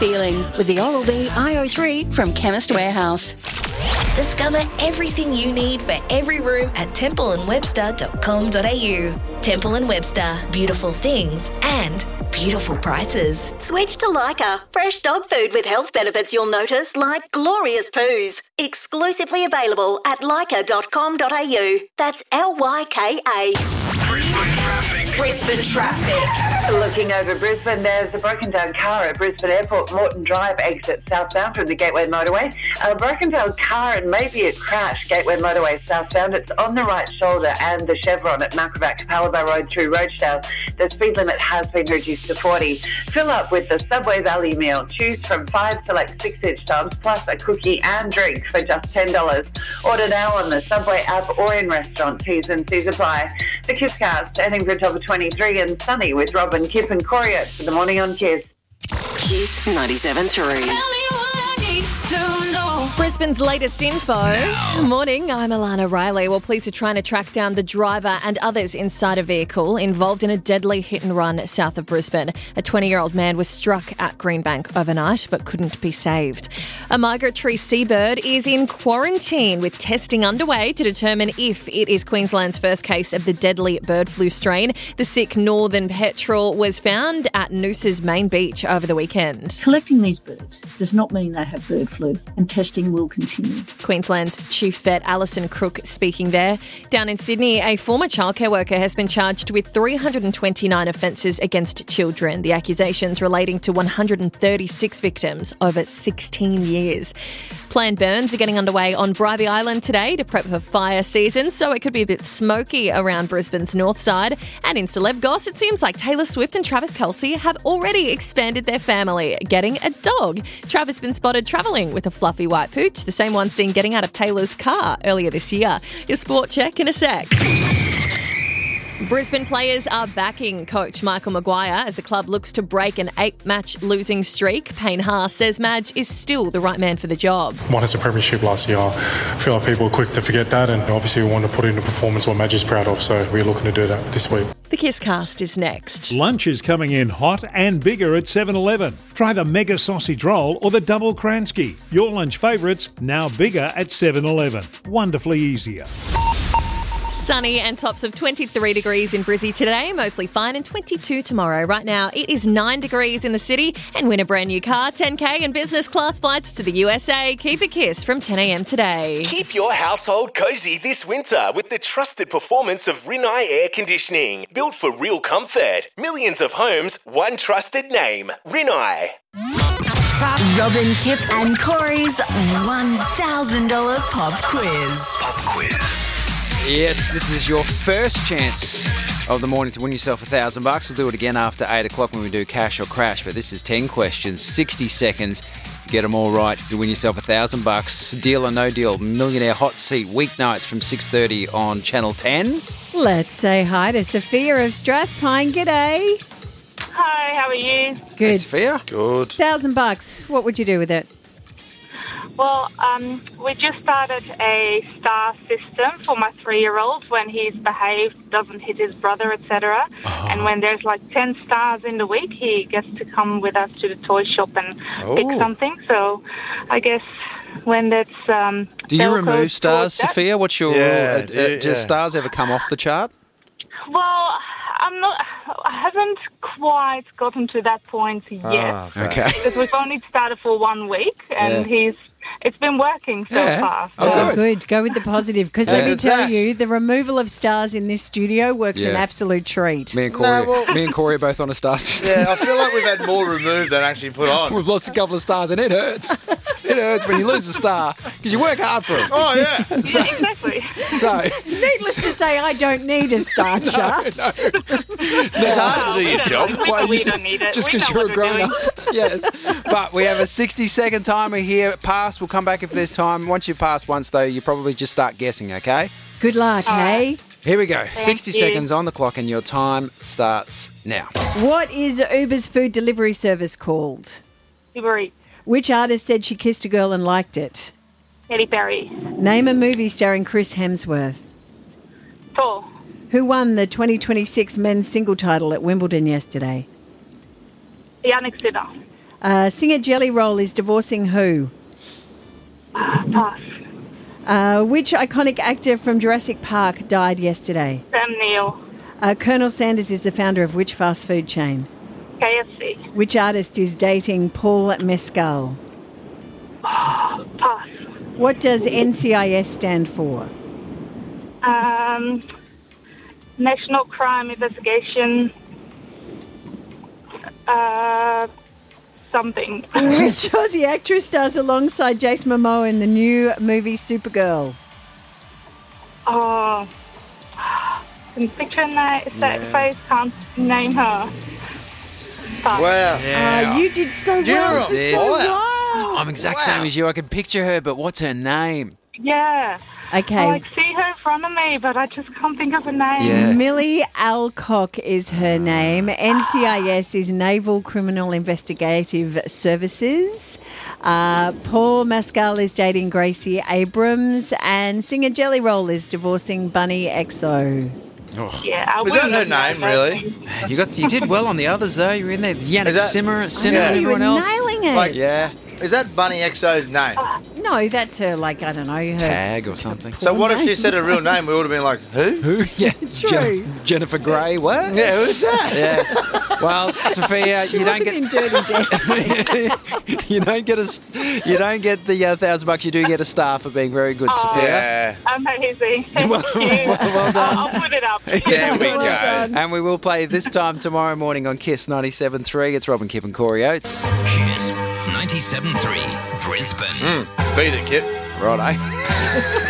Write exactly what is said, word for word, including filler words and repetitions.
feeling with the Oral-B I O three from Chemist Warehouse. Discover everything you need for every room at temple and webster dot com dot a u. Temple and Webster, beautiful things and beautiful prices. Switch to Lyca. Fresh dog food with health benefits you'll notice, like glorious poos. Exclusively available at lyca dot com dot a u. That's L Y K A. Brisbane traffic. Brisbane traffic. Looking over Brisbane, there's a broken down car at Brisbane Airport, Moreton Drive, exit southbound from the Gateway Motorway. A broken down car and maybe a crash, Gateway Motorway southbound. It's on the right shoulder and the chevron at Macrovac to Palabar Road through Rochedale. The speed limit has been reduced to forty. Fill up with the Subway Valley meal. Choose from five select six-inch tubs plus a cookie and drink for just ten dollars. Order now on the Subway app or in restaurant. T's and C's apply. The Kiss Cast, ending for a top of twenty-three and sunny with Robin, Kip and Corey for the morning on Kiss. Kiss ninety-seven point three. Brisbane's latest info. Morning, I'm Alana Riley. Well, police are trying to track down the driver and others inside a vehicle involved in a deadly hit and run south of Brisbane. A twenty-year-old man was struck at Greenbank overnight but couldn't be saved. A migratory seabird is in quarantine with testing underway to determine if it is Queensland's first case of the deadly bird flu strain. The sick northern petrel was found at Noosa's main beach over the weekend. Collecting these birds does not mean they have bird flu, and testing will continue. Queensland's Chief Vet Alison Crook speaking there. Down in Sydney, a former childcare worker has been charged with three hundred twenty-nine offences against children. The accusations relating to one hundred thirty-six victims over sixteen years. Planned burns are getting underway on Bribie Island today to prep for fire season, so it could be a bit smoky around Brisbane's north side. And in celeb goss, it seems like Taylor Swift and Travis Kelce have already expanded their family, getting a dog. Travis been spotted travelling with a fluffy white pooch, the same one seen getting out of Taylor's car earlier this year. Your sport check in a sec. Brisbane players are backing coach Michael Maguire as the club looks to break an eight-match losing streak. Payne Haas says Madge is still the right man for the job. Won us a premiership last year. I feel like people are quick to forget that, and obviously we want to put in a performance what Madge is proud of, so we're looking to do that this week. The Kiss Cast is next. Lunch is coming in hot and bigger at seven eleven. Try the Mega Sausage Roll or the Double Kransky. Your lunch favourites, now bigger at seven eleven. Wonderfully easier. Sunny and tops of twenty-three degrees in Brizzy today, mostly fine, and twenty-two tomorrow. Right now, it is nine degrees in the city, and win a brand new car, ten K and business class flights to the U S A. Keep a kiss from ten a.m. today. Keep your household cosy this winter with the trusted performance of Rinnai Air Conditioning. Built for real comfort. Millions of homes, one trusted name. Rinnai. Robin, Kip and Corey's one thousand dollars pop quiz. Pop quiz. Yes, this is your first chance of the morning to win yourself a thousand bucks. We'll do it again after eight o'clock when we do cash or crash. But this is ten questions, sixty seconds. Get them all right to win yourself a thousand bucks. Deal or no deal, Millionaire Hot Seat weeknights from six thirty on Channel ten. Let's say hi to Sophia of Strathpine. G'day. Hi, how are you? Good. Hey, Sophia. Good. Thousand bucks. What would you do with it? Well, um, we just started a star system for my three-year-old when he's behaved, doesn't hit his brother, et cetera. Oh. And when there's like ten stars in the week, he gets to come with us to the toy shop and oh. pick something. So I guess when that's... Um, do you remove stars, Sophia? What's your... Yeah, uh, do, uh, do yeah. stars ever come off the chart? Well, I'm not... I haven't quite gotten to that point yet. Oh, okay. Because we've only started for one week, and Yeah. he's... It's been working so Yeah. far. So. Oh, good. good. Go with the positive. Because Yeah. let me Good tell that. you, the removal of stars in this studio works an Yeah. absolute treat. Me and Corey, No, well- me and Corey are both on a star system. Yeah, I feel like we've had more removed than actually put on. We've lost a couple of stars and it hurts. It hurts when you lose a star because you work hard for it. Oh, yeah. Yeah, exactly. So, Needless to say, I don't need a star chart. It's hard to do we your don't job. know. We, Why we you- don't need it. just We because know you're what a we're grown doing. up. Yes. But we have a sixty second timer here. Pass. We'll come back if there's time. Once you pass once, though, you probably just start guessing, okay? Good luck, hey? Here we go. sixty you. seconds on the clock and your time starts now. What is Uber's food delivery service called? Uber Eats. Which artist said she kissed a girl and liked it? Katy Perry. Name a movie starring Chris Hemsworth. Thor. Who won the twenty twenty-six men's single title at Wimbledon yesterday? Yannick Sinner. Uh, singer Jelly Roll is divorcing who? Pass. Uh, which iconic actor from Jurassic Park died yesterday? Sam Neill. Uh, Colonel Sanders is the founder of which fast food chain? K F C. Which artist is dating Paul Mescal? Pass. What does N C I S stand for? Um, National Crime Investigation. Uh, something. Which Aussie actress stars alongside Jason Momoa in the new movie Supergirl? Oh, can picture that, that face, can't name her. Pass. Wow. Uh, you did so You're well. on Did so fire. well. I'm exact same as you. I can picture her, but what's her name? Yeah. Okay. I like see her in front of me, but I just can't think of her name. Yeah. Millie Alcock is her name. N C I S is Naval Criminal Investigative Services. Uh, Paul Mescal is dating Gracie Abrams, and singer Jelly Roll is divorcing Bunny X O. Oh. Yeah, I Was that wouldn't her have name, known really? that. You got you did well on the others though. You were in there. Yannick Is that- Simmer, Sinner, Yeah. and You were everyone else. nailing it. Like, Yeah. Is that Bunny X O's name? No, that's her, like, I don't know. Her. Tag or something. So what if she said her real name? We would have been like, who? Who? Yeah, It's true. Jennifer Grey. What? Yeah, who's that? Yes. Well, Sophia, She you don't wasn't get in Dirty Dancing. you don't get a you don't get the uh, thousand bucks. You do get a star for being very good, Oh. Sophia. Yeah. Amazing. Thank Well- you. well- well done. I'll, I'll put it up. There we Well go. done. And we will play this time tomorrow morning on Kiss ninety-seven point three. It's Robin Kipp and Corey Oates. Kiss ninety-seven point three, Brisbane. Beat it, Kip. Righto.